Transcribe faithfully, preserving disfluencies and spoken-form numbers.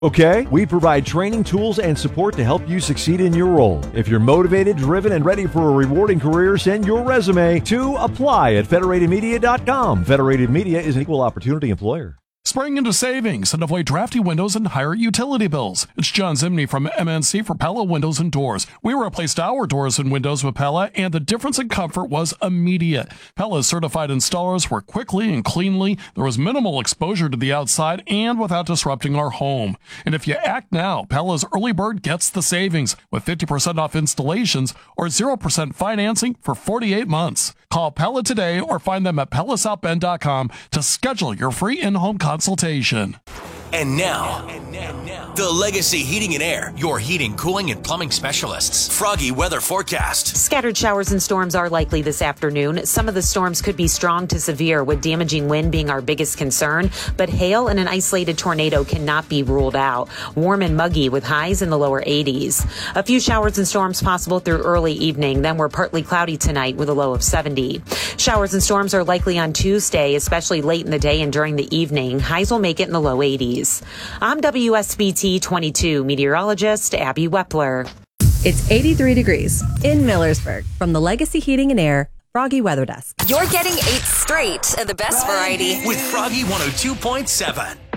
Okay? We provide training, tools, and support to help you succeed in your role. If you're motivated, driven, and ready for a rewarding career, send your resume to apply at federated media dot com. Federated Media is an equal opportunity employer. Spring into savings and avoid drafty windows and higher utility bills. It's John Zimney from M N C for Pella Windows and Doors. We replaced our doors and windows with Pella, and the difference in comfort was immediate. Pella's certified installers work quickly and cleanly. There was minimal exposure to the outside and without disrupting our home. And if you act now, Pella's early bird gets the savings with fifty percent off installations or zero percent financing for forty-eight months. Call Pella today or find them at pella south bend dot com to schedule your free in-home consultation. And now, and now, the Legacy Heating and Air, your heating, cooling, and plumbing specialists. Froggy weather forecast. Scattered showers and storms are likely this afternoon. Some of the storms could be strong to severe, with damaging wind being our biggest concern. But hail and an isolated tornado cannot be ruled out. Warm and muggy with highs in the lower eighties. A few showers and storms possible through early evening. Then we're partly cloudy tonight with a low of seventy. Showers and storms are likely on Tuesday, especially late in the day and during the evening. Highs will make it in the low eighties. I'm W S B T twenty-two meteorologist Abby Wepler. It's eighty-three degrees in Millersburg. From the Legacy Heating and Air Froggy Weather Desk. You're getting eight straight of the best variety with Froggy one oh two point seven.